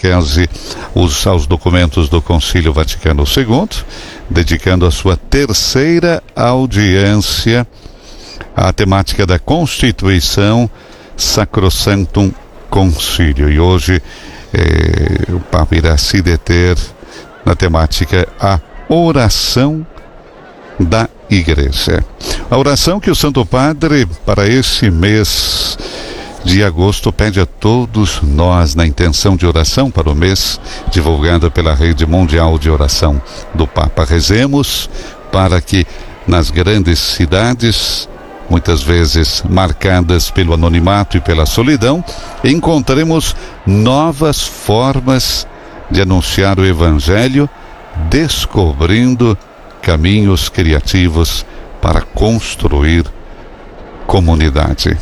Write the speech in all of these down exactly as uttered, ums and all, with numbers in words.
catequese os, aos documentos do Concílio Vaticano segundo, dedicando a sua terceira audiência à temática da Constituição Sacrosanctum Concílio. E hoje eh, o Papa irá se deter na temática a oração da Igreja. A oração que o Santo Padre, para esse mês de agosto, pede a todos nós na intenção de oração para o mês, divulgada pela Rede Mundial de Oração do Papa. Rezemos para que nas grandes cidades, muitas vezes marcadas pelo anonimato e pela solidão, encontremos novas formas de anunciar o Evangelho, descobrindo caminhos criativos para construir comunidade.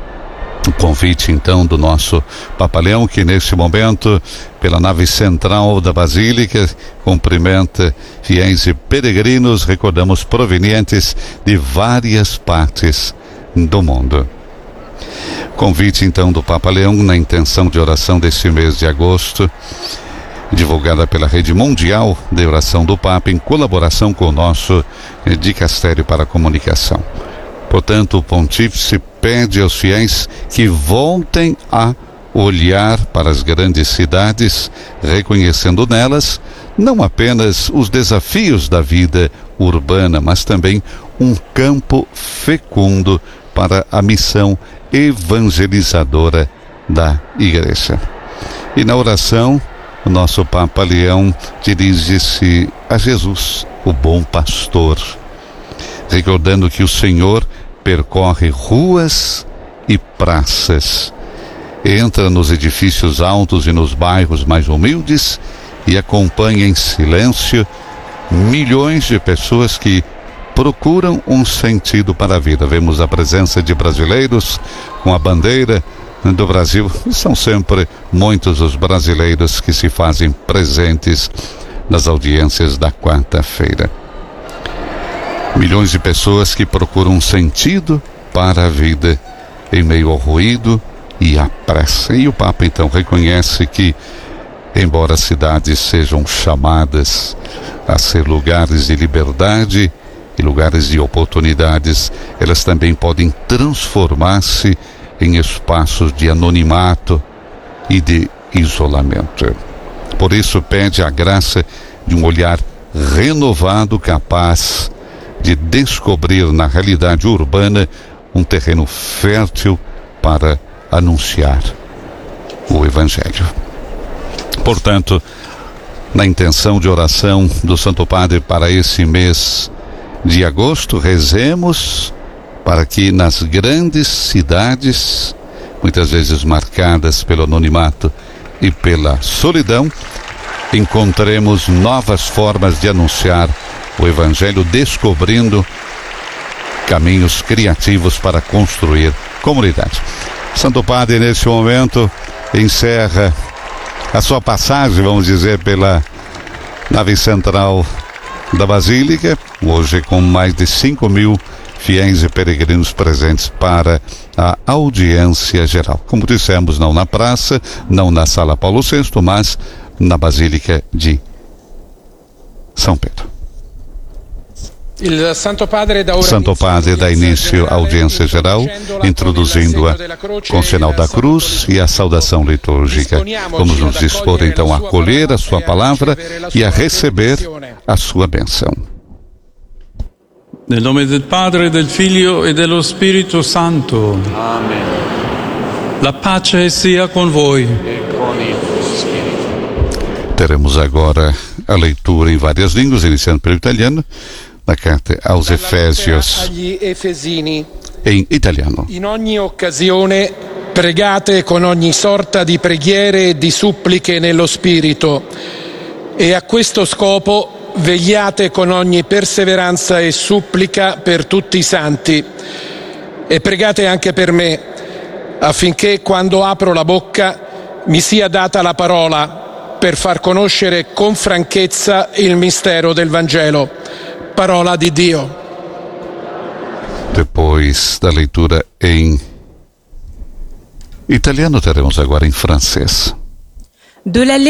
O convite, então, do nosso Papa Leão, que neste momento, pela nave central da Basílica, cumprimenta fiéis e peregrinos, recordamos, provenientes de várias partes do mundo. Convite, então, do Papa Leão na intenção de oração deste mês de agosto, divulgada pela Rede Mundial de Oração do Papa, em colaboração com o nosso Dicastério para a Comunicação. Portanto, o Pontífice pede aos fiéis que voltem a olhar para as grandes cidades, reconhecendo nelas não apenas os desafios da vida urbana, mas também um campo fecundo para a missão evangelizadora da Igreja. E na oração, o nosso Papa Leão dirige-se a Jesus, o bom pastor, recordando que o Senhor percorre ruas e praças, entra nos edifícios altos e nos bairros mais humildes e acompanha em silêncio milhões de pessoas que procuram um sentido para a vida. Vemos a presença de brasileiros com a bandeira do Brasil. São sempre muitos os brasileiros que se fazem presentes nas audiências da quarta-feira. Milhões de pessoas que procuram um sentido para a vida em meio ao ruído e à pressa. E o Papa então reconhece que, embora as cidades sejam chamadas a ser lugares de liberdade e lugares de oportunidades, elas também podem transformar-se em espaços de anonimato e de isolamento. Por isso pede a graça de um olhar renovado, capaz de descobrir na realidade urbana um terreno fértil para anunciar o Evangelho. Portanto, na intenção de oração do Santo Padre para esse mês de agosto, rezemos para que nas grandes cidades, muitas vezes marcadas pelo anonimato e pela solidão, encontremos novas formas de anunciar o Evangelho, descobrindo caminhos criativos para construir comunidade. Santo Padre, nesse momento, encerra a sua passagem, vamos dizer, pela nave central da Basílica, hoje com mais de cinco mil fiéis e peregrinos presentes para a audiência geral. Como dissemos, não na praça, não na Sala Paulo sexto, mas na Basílica de São Pedro. O Santo Padre dá início à audiência geral, introduzindo-a com o sinal da cruz e a saudação litúrgica. Vamos nos dispor então a acolher a sua palavra e a receber a sua bênção. Nel nome del Padre, del Figlio e dello Spirito Santo. Amen. La pace sia con voi. E con il tuo spirito. Teremos agora a leitura em várias línguas, iniciando pelo italiano, da carta aos Efésios em italiano. In ogni occasione pregate con ogni sorta di preghiere e di suppliche nello Spirito, e a questo scopo vegliate con ogni perseveranza e supplica per tutti i santi, e pregate anche per me, affinché quando apro la bocca mi sia data la parola per far conoscere con franchezza il mistero del Vangelo. Parola di Dio. Depois da leitura em italiano, teremos agora em francês. De la